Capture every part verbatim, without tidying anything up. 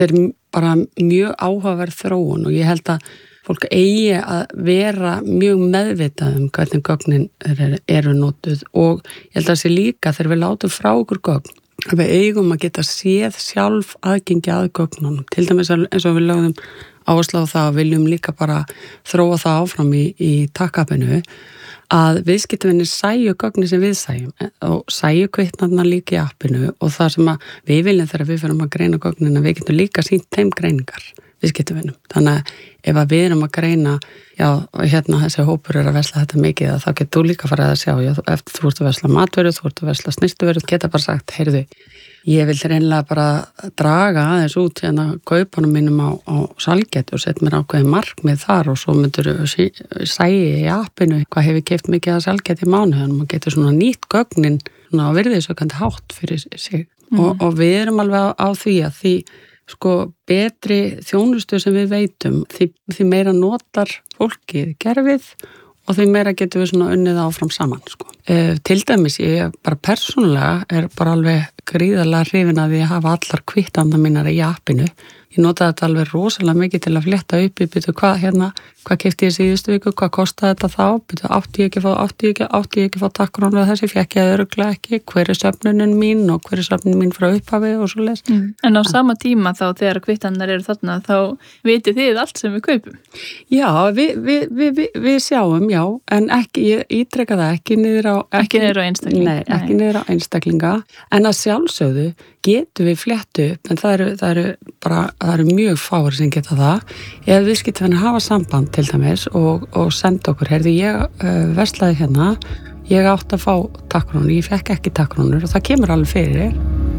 er bara mjög áhugaverð þróun og ég held að fólk eigi að vera mjög meðvitað um hvernig gögnin eru, eru notuð og ég held að það sé líka þegar við látum frá okkur gögn að við eigum að geta séð sjálf aðgengi að gögnunum. Til dæmis eins og við lögðum áherslu á það og viljum líka bara þróa það áfram í, í takkapinu að viðskiptavinir sæju gögni sem við sæjum og sæju kvitnarnar líka í appinu og það sem að við viljum þegar við fyrir að greina gögnin að við getum líka sínt þeim greiningar viðskiptavinum. Þannig að ef að við erum að greina, já, hérna þessi hópur er að vesla þetta mikið, þá getur þú líka farið að sjá, já, eftir þú ert að vesla matveru, þú ert að vesla snyrtuveru, geta bara sagt, heyrðu, ég vil reynilega bara draga aðeins út hérna kaupunum mínum á, á Salgetu og setja mér ákveðin markmið þar og svo myndur sæi í appinu hvað hefur keypt mikið að Salgetu í mánuðinum og getur svona nýtt gögnin svona á virðisauκandi hátt fyrir sig mm. og, og við erum alveg á, á því að því sko betri þjónustu sem við veitum því, því meira notar fólkið gerfið og því meira getum við svona unnið áfram saman sko. E, til dæmis ég bara persónulega er bara alveg gríðarlega hrifin að því að hafa allar kvittanda mínar í appinu. Ég notaði þetta alveg rosalega mikið til að fletta upp í byrju hvað hérna, hvað keypti ég síðustu viku, hvað kostaði þetta þá, byrju átti ég ekki að fá, átti ég ekki, átti ég ekki að fá takkrónu þessi, fekk ég örugglega ekki, hver er söfnunin mín og hver er söfnunin mín frá upphafi og svo leys. Mm. En á sama tíma þá þegar kvittannar eru þarna þá vitið þið allt sem við kaupum? Já, við, við, við, við, við sjáum, já, en ekki, ég ítreka það ekki niður á, ekki, ekki niður á einstaklinga. Nei, ekki niður á einstaklinga, en að sjálfsögðu getum við flettu upp, en það eru, það eru bara, það eru mjög fáir sem geta það. Ef viðskiptavinir hafa samband til dæmis og, og senda okkur, heyrðu ég uh, verslaði hérna, ég átti að fá takkrónur, ég fekk ekki takkrónur og það kemur alveg fyrir.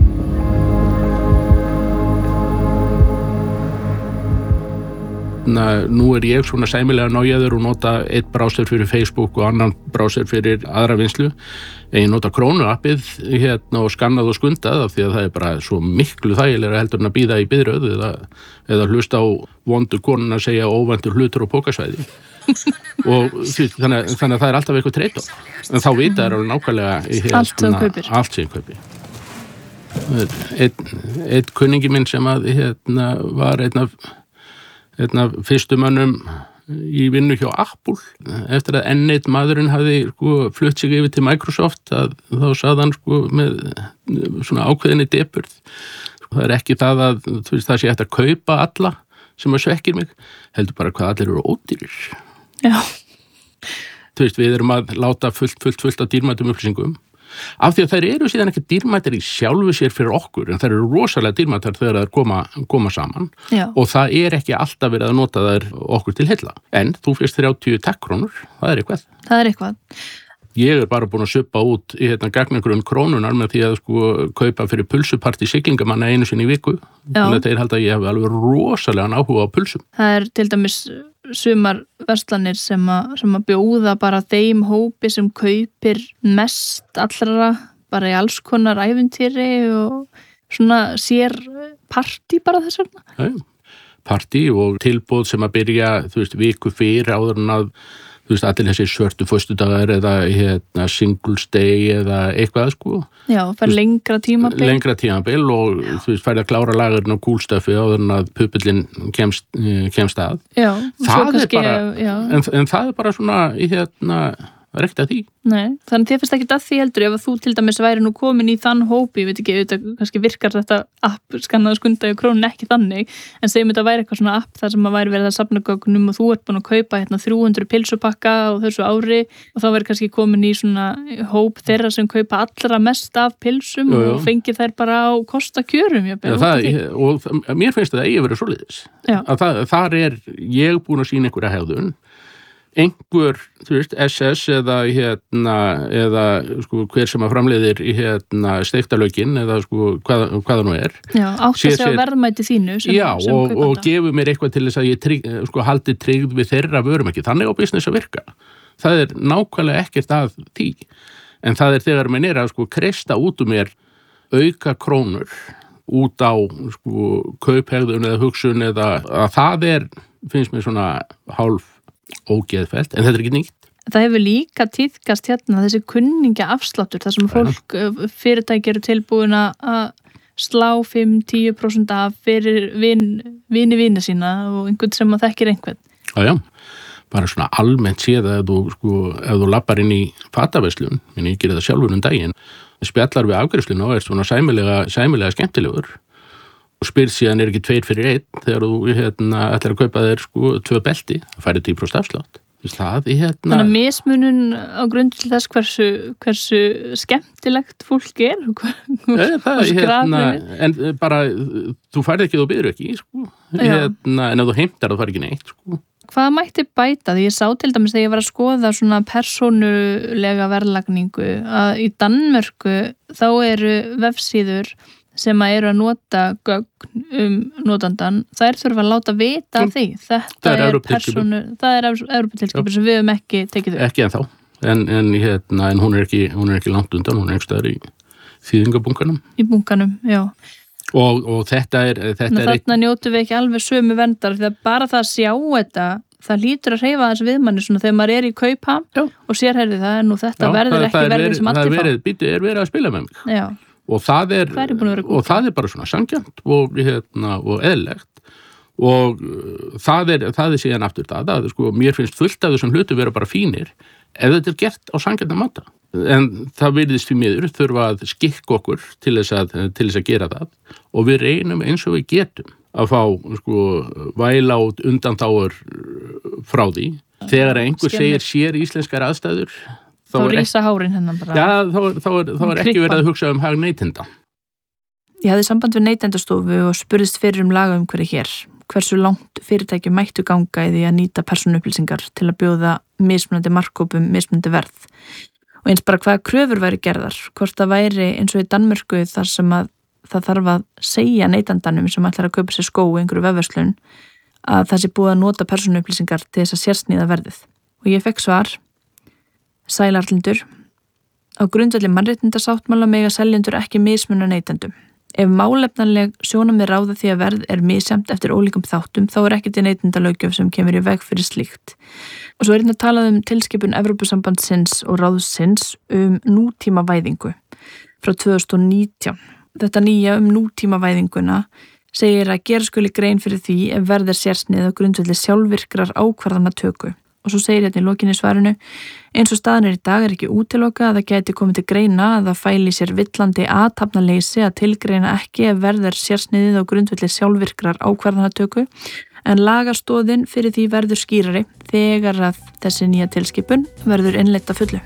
Nú er ég svona sæmilega nájaður og nota eitt browser fyrir Facebook og annan browser fyrir aðra vinslu. Ég nota krónuappið hérna og skannað og skundað af því að það er bara svo miklu þægilega heldur en að bíða í biðröð eða, eða hlusta á vondu konuna að segja óvæntur hlutur á pókasvæði. og þannig, þannig að það er alltaf eitthvað treyt á. En þá vita er alveg nákvæmlega hérna, allt sem kaupir. Allt sem kaupir. Einn ein kunningi minn sem að hérna var einn af einn af fyrstu mönnum í vinnu hjá Apple eftir að enn eitt maðurinn hafði sko, flutt sig yfir til Microsoft að, þá sagði hann sko, með svona ákveðinni depurð það er ekki það að veist, það sé hægt að kaupa alla sem að svekkir mig heldur bara hvað allir eru ódýrir Já Þú veist, við erum að láta fullt, fullt, fullt af dýrmætum upplýsingum af því að þær eru síðan ekki dýrmættar í sjálfu sér fyrir okkur en þær eru rosalega dýrmættar þegar þær koma, koma saman Já. Og það er ekki alltaf verið að nota þær okkur til heilla en þú fyrst þrjátíu takkrónur, það er eitthvað Það er eitthvað Ég er bara búin að suppa út í hérna gagnagrunn krónunar með því að sko kaupa fyrir pulsuparti siglingamanna einu sinni í viku Já. Þannig að þeir halda að ég hef alveg rosalega áhuga á pulsum Það er til dæmis sumar verslanir sem að, sem að bjóða bara þeim hópi sem kaupir mest allra bara í alls konar ævintýri og svona sér partí bara þess vegna. Já, partí og tilboð sem að byrja, þú veist, viku fyrir áður en að þú veist, allir þessi svörtu föstudagar eða hérna, singles day eða eitthvað, sko. Já, fær lengra tímabil. Lengra tímabil og Já. Þú veist, færði að klára lagurinn á kúlstöfi áður en að pupullin kemst, kemst að. Já, það er bara, já. En, en það er bara svona, hérna, rekta því. Nei, þannig þér finnst ekki að því heldur ef að þú til dæmis væri nú komin í þann hópi, ég veit ekki, auðvitað, kannski virkar þetta app skannaðu skunda í krónun ekki þannig, en segjum þetta væri eitthvað svona app þar sem að væri verið að safna gögnum og þú ert búin að kaupa hérna þrjú hundruð pilsupakka á þessu ári og þá væri kannski komin í svona hóp þeirra sem kaupa allra mest af pilsum jú, jú. Og fengi þær bara á kostakjörum. Já, það, og mér finnst þetta eigi verið svoleiðis. Að það, þar er ég búin að sýna einhverja hegðun einhver, þú veist, S S eða hérna, eða sko hver sem að framleiðir í hérna steiktalögin eða sko hvað, hvað það nú er. Já, átt að sjá verðmæti þínu sem, Já, sem og, og gefur mér eitthvað til þess að ég trygg, sko haldi tryggð við þeirra vörum ekki. Þannig á business að virka. Það er nákvæmlega ekkert að því. En það er þegar mér er að sko kreista út um mér auka krónur út á sko kauphegðun eða hugsun eða að það er, finnst mér svona hálf ógeðfellt, en þetta er ekki nýtt. Það hefur líka tíðkast hérna þessi kunningja afsláttur, þar sem fólk, fyrirtæki eru tilbúin að slá fimm til tíu prósent af fyrir vin, vini vini sína og einhvern sem að þekkir einhvern. Já, já, bara svona almennt séð að ef þú, sko, ef þú lappar inn í fataverslun, en ég gerir það sjálfur um daginn, spjallar við afgreiðsluna og er svona sæmilega, sæmilega skemmtilegur og spyr síðan er ekki tveir fyrir einn þegar þú hérna, ætlar að kaupa þér sko tvö belti, það færi tíu prósent afslátt. Það, hérna... Þannig að mismunun á grund til þess hversu, hversu skemmtilegt fólk er og Nei, það, hérna, en bara þú færði ekki þú byrður ekki sko. Hérna, en ef þú heimtar þú færði ekki neitt sko. Hvað mætti bæta? Því ég sá til dæmis þegar ég var að skoða svona persónulega verðlagningu að í Danmörku þá eru vefsíður sem að eru að nota gögn um notandan, þær þurfa að láta vita af því. Þetta er persónu, það er Evróputilskipun sem við höfum ekki tekið upp. Ekki ennþá, en, en, hérna, en hún, er ekki, hún er ekki langt undan, hún er einhverstaðar í þýðingabunkanum. Í bunkanum, já. Og, og þetta er... Þetta er þarna eitt... njótum við ekki alveg sömu verndar, þegar bara það að sjá þetta, það lítur að hreyfa þess viðmanni svona þegar maður er í kaupa já. Og sér heyrði það, en nú þetta já, verður það, ekki það verður sem allir fá. Það er verið, verið að spila með mig. Já. Og það er, og það er bara svona sanngjarnt og, hérna, og eðlilegt og það er, það er síðan aftur það að sko, mér finnst fullt af þessum hlutu vera bara fínir ef þetta er gert á sanngjarnan máta en það virðist því miður þurfa að skikka okkur til þess að, til þess að gera það og við reynum eins og við getum að fá sko, væla út undanþágur frá því þegar einhver Skemmir. segir sér íslenskar aðstæður Þá rísa hárin hennan bara. Já, þá, þá, er, þá er ekki verið að hugsa um hag neytenda. Ég hafði samband við neytendastofu og spurðist fyrir um lagaumhverfi hér. Hversu langt fyrirtæki mættu ganga í því að nýta persónuupplýsingar til að bjóða mismunandi markkópum, mismunandi verð. Og eins bara hvaða kröfur væri gerðar, hvort það væri eins og í Danmörku þar sem að það þarf að segja neytandanum sem ætlar að kaupa sér skó í einhverju vefverslun að það sé búið að nota persónuupplýsingar til þess að sérsníða verðið. Og ég fekk svar Sælarlindur. Á grundvelli mannréttindasáttmála mega seljendur ekki mismuna neytendum. Ef málefnaleg sjónarmið ráða því að verð er misjafnt eftir ólíkum þáttum, þá er ekki til neytendalöggjöf sem kemur í veg fyrir slíkt. Og svo er hérna talað um tilskipun Evrópusambandsins og ráðsins um nútímavæðingu frá tvö þúsund og nítján. Þetta nýja um nútímavæðinguna segir að gera skuli grein fyrir því ef verð er sérsnið á grundvelli sjálfvirkrar ákvarðanatöku. Og svo segir hérna í lokinni svarinu, eins og staðan er í dag er ekki útiloka að það gæti komið til greina að það fæli sér villandi athafnaleysi að tilgreina ekki ef verð er sérsniðið á grundvelli sjálfvirkrar ákvarðanatöku, en lagastoðin fyrir því verður skýrari þegar að þessi nýja tilskipun verður innleidd að fullu.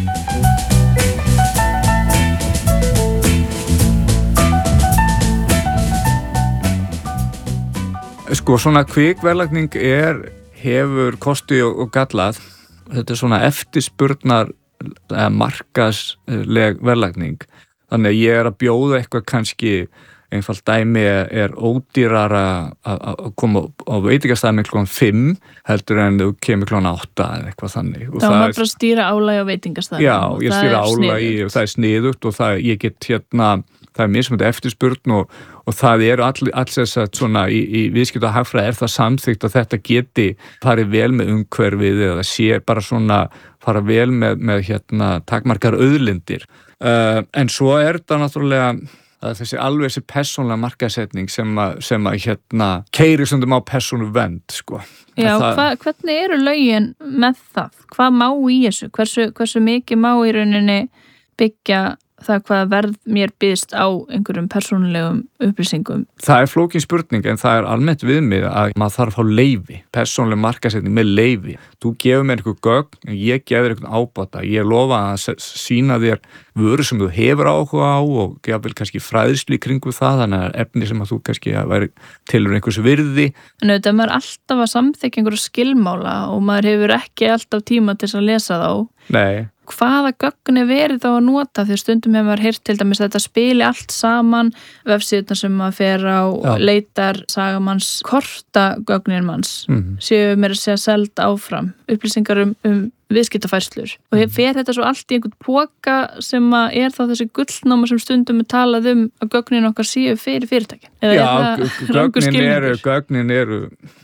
Sko, svona kvikverðlagning er hefur kosti og, og gallað. Þetta er svona eftirspurnar eða markaðsleg verðlagning. Þannig að ég er að bjóða eitthvað kannski einfalt dæmi er ódýrara að koma á veitingastæðum klukkan fimm heldur en þú kemur klukkan átta eða eitthvað þannig. Þá er maður bara að stýra álagi á veitingastæðum. Já, ég stýra álagi og það er sniðugt og það, ég get hérna, það er mismunandi eftirspurn og, og það eru allir, alls þess að svona í, í viðskipta hagfræði er það samþykkt að þetta geti farið vel með umhverfið eða sé bara svona fara vel með, með hérna takmarkar auðlindir. Uh, en svo er það náttúrulega að þessi alveg þessi persónlega markaðssetning sem að, sem að hérna keyrir stundum á persónu vend, sko. Já, það, hva, hvernig eru lögin með það? Hvað má í þessu? Hversu, hversu mikið má í rauninni byggja það hvað verð mér byggst á einhverjum persónulegum upplýsingum? Það er flókin spurning en það er almennt viðmið að maður þarf að fá leyfi, persónuleg markaðssetning með leyfi. Þú gefur mér einhver gögn, ég gefur einhvern ábata, ég lofa að sína þér vöru sem þú hefur áhuga á og gefur kannski fræðslu í kringu það, þannig að efni sem að þú kannski væri tilur einhvers virði. En auðvitað maður er alltaf að samþykkja einhverju skilmála og maður hefur ekki alltaf tíma til að lesa þá. Nei. Hvaða gögn er verið þá að nota því stundum hefur maður heyrt til dæmis að þetta spili allt saman vefsíðuna sem maður fer á Já. leitar sagamanns korta gögnir manns mm-hmm. séu mér að segja seld áfram upplýsingar um, um viðskiptafærslur og mm-hmm. fer þetta svo allt í einhvern póka sem að er þá þessi gullnáma sem stundum er talað um að gögnin okkar séu fyrir fyrirtækin eða Já, er það rangur skilningur? Gögnin eru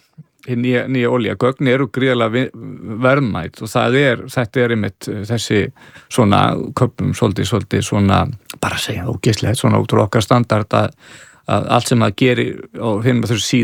nýja, nýja olía, gögn eru gríðarlega verðmæt og það er, þetta er einmitt þessi svona köpum svolítið, svolítið svona bara segja ógeðslegt svona út úr okkar standard að, að allt sem maður gerir og finnum að þessu síðu